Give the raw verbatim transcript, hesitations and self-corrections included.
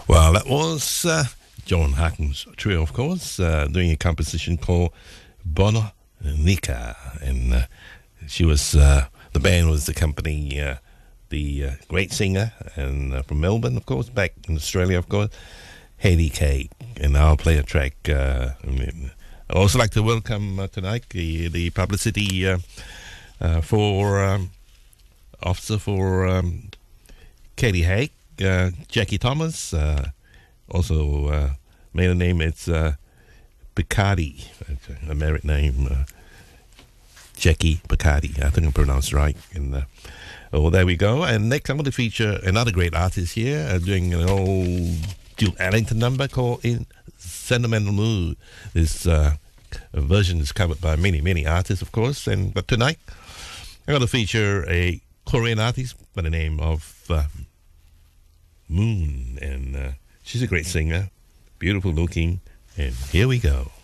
Well, that was uh, John Harkin's trio, of course, uh, doing a composition called Bononica. And uh, she was, uh, the band was the company, uh, the uh, great singer and uh, from Melbourne, of course, back in Australia, of course, Hayley Kay. And I'll play a track. Uh, I'd also like to welcome uh, tonight the, the publicity uh, uh, for um, officer for um, Katie Haig. Uh, Jackie Thomas, uh, also uh, maiden name it's uh, Picardi, a married name, uh, Jackie Picardi. I think I pronounced right. And uh, oh, there we go. And next, I'm going to feature another great artist here, uh, doing an old Duke Ellington number called "In Sentimental Mood." This uh, version is covered by many, many artists, of course. And but tonight, I'm going to feature a Korean artist by the name of Uh, Moon, and uh, she's a great singer, beautiful looking, and here we go.